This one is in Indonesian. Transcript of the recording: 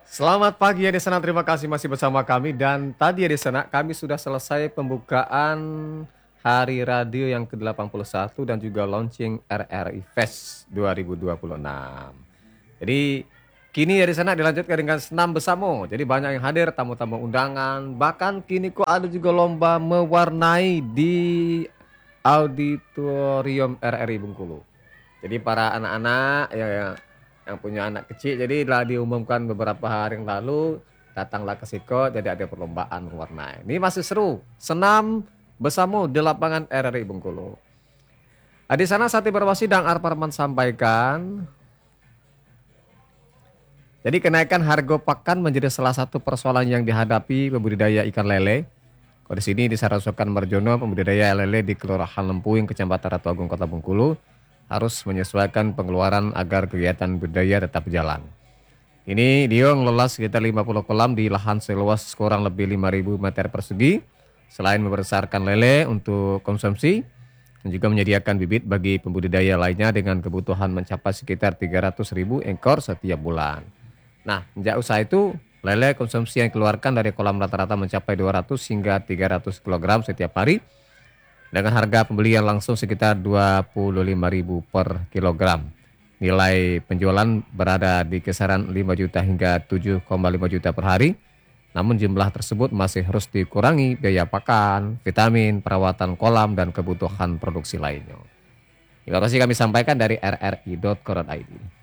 Selamat pagi ya di sana, terima kasih masih bersama kami dan tadi ya di sana kami sudah selesai pembukaan Hari Radio yang ke-81 dan juga launching RRI Fest 2026. Jadi kini ya di sana dilanjutkan dengan senam bersama. Jadi banyak yang hadir, tamu-tamu undangan, bahkan kini kok ada juga lomba mewarnai di auditorium RRI Bengkulu. Jadi para anak-anak yang punya anak kecil, jadi telah diumumkan beberapa hari yang lalu, datanglah ke Siko, jadi ada perlombaan warna. Ini masih seru, senam bersama di lapangan RRI Bengkulu. Di sana saat informasi dan Arparman sampaikan, jadi kenaikan harga pakan menjadi salah satu persoalan yang dihadapi pembudidaya ikan lele. Kalau di sini di Sarasokan Marjono, pembudidaya lele di Kelurahan Lempuing, Kecamatan Ratu Agung, Kota Bengkulu, harus menyesuaikan pengeluaran agar kegiatan budidaya tetap berjalan. Ini dia ngelola sekitar 50 kolam di lahan seluas kurang lebih 5.000 meter persegi. Selain membesarkan lele untuk konsumsi, dan juga menyediakan bibit bagi pembudidaya lainnya dengan kebutuhan mencapai sekitar 300.000 ekor setiap bulan. Nah, sejak usaha itu, lele konsumsi yang dikeluarkan dari kolam rata-rata mencapai 200 hingga 300 kg setiap hari, dengan harga pembelian langsung sekitar 25.000 per kilogram. Nilai penjualan berada di kisaran 5 juta hingga 7,5 juta per hari. Namun jumlah tersebut masih harus dikurangi biaya pakan, vitamin, perawatan kolam, dan kebutuhan produksi lainnya. Terima kasih kami sampaikan dari rri.co.id.